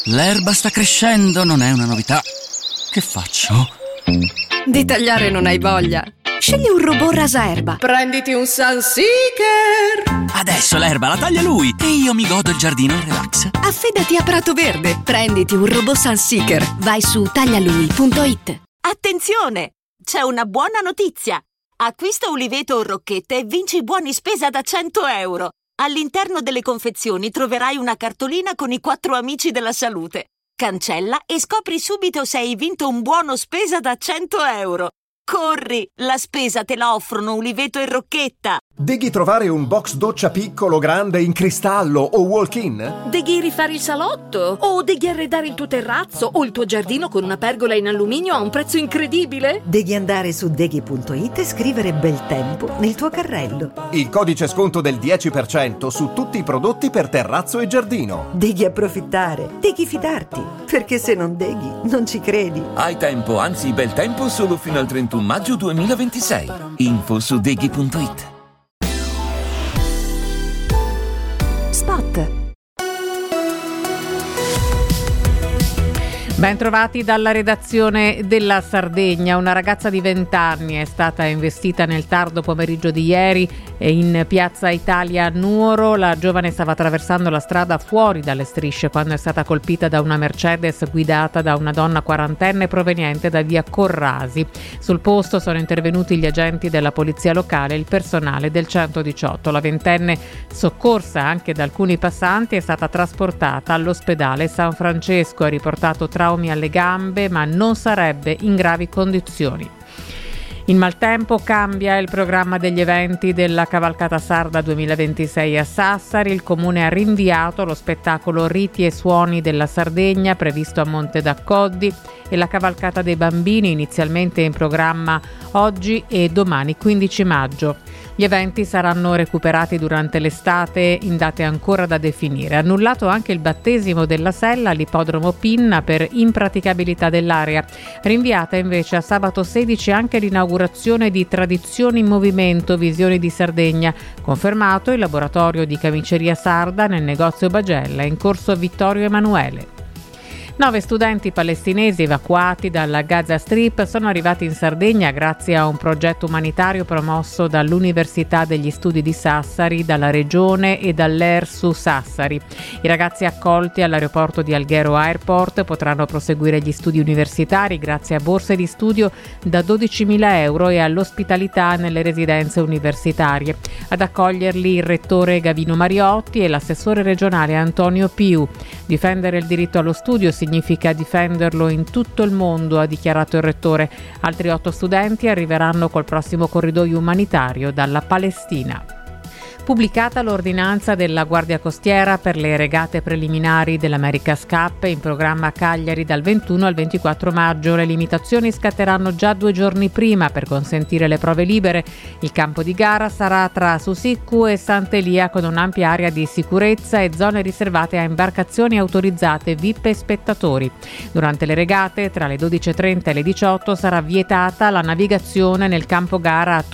L'erba sta crescendo, non è una novità. Che faccio? Di tagliare non hai voglia? Scegli un robot rasaerba. Prenditi un Sunseeker. Adesso l'erba la taglia lui e io mi godo il giardino in relax. Affidati a Prato Verde. Prenditi un robot Sunseeker. Vai su taglialui.it. Attenzione! C'è una buona notizia! Acquista uliveto o rocchette e vinci buoni spesa da 100 euro. All'interno delle confezioni troverai una cartolina con i 4 amici della salute. Cancella e scopri subito se hai vinto un buono spesa da 100 euro. Corri! La spesa te la offrono uliveto e rocchetta. Devi trovare un box doccia piccolo, grande, in cristallo o walk-in? Devi rifare il salotto? O devi arredare il tuo terrazzo o il tuo giardino con una pergola in alluminio a un prezzo incredibile? Devi andare su deghi.it e scrivere bel tempo nel tuo carrello. Il codice sconto del 10% su tutti i prodotti per terrazzo e giardino. Devi approfittare, devi fidarti, perché se non deghi non ci credi. Hai tempo, anzi bel tempo solo fino al 31 maggio 2026. Info su deghi.it. Spot. Ben trovati dalla redazione della Sardegna. Una ragazza di 20 anni è stata investita nel tardo pomeriggio di ieri in piazza Italia a Nuoro. La giovane stava attraversando la strada fuori dalle strisce quando è stata colpita da una Mercedes guidata da una donna quarantenne proveniente da via Corrasi. Sul posto sono intervenuti gli agenti della polizia locale e il personale del 118. La ventenne, soccorsa anche da alcuni passanti, è stata trasportata all'ospedale San Francesco. Ha riportato traumi alle gambe, ma non sarebbe in gravi condizioni. In maltempo cambia il programma degli eventi della Cavalcata Sarda 2026 a Sassari. Il comune ha rinviato lo spettacolo Riti e Suoni della Sardegna previsto a Monte d'Accoddi e la Cavalcata dei Bambini, inizialmente in programma oggi e domani 15 maggio. Gli eventi saranno recuperati durante l'estate in date ancora da definire. Annullato anche il battesimo della Sella all'ippodromo Pinna per impraticabilità dell'area. Rinviata invece a sabato 16 anche l'inaugurazione di Tradizioni in Movimento, Visioni di Sardegna. Confermato il laboratorio di camiceria sarda nel negozio Bagella in corso Vittorio Emanuele. 9 studenti palestinesi evacuati dalla Gaza Strip sono arrivati in Sardegna grazie a un progetto umanitario promosso dall'Università degli Studi di Sassari, dalla Regione e dall'ERSU Sassari. I ragazzi accolti all'aeroporto di Alghero Airport potranno proseguire gli studi universitari grazie a borse di studio da 12.000 euro e all'ospitalità nelle residenze universitarie. Ad accoglierli il rettore Gavino Mariotti e l'assessore regionale Antonio Piu. Difendere il diritto allo studio significa difenderlo in tutto il mondo, ha dichiarato il rettore. Altri 8 studenti arriveranno col prossimo corridoio umanitario dalla Palestina. Pubblicata l'ordinanza della Guardia Costiera per le regate preliminari dell'America's Cup in programma a Cagliari dal 21 al 24 maggio. Le limitazioni scatteranno già 2 giorni prima per consentire le prove libere. Il campo di gara sarà tra Susiccu e Sant'Elia con un'ampia area di sicurezza e zone riservate a imbarcazioni autorizzate, VIP e spettatori. Durante le regate tra le 12.30 e le 18 sarà vietata la navigazione nel campo gara a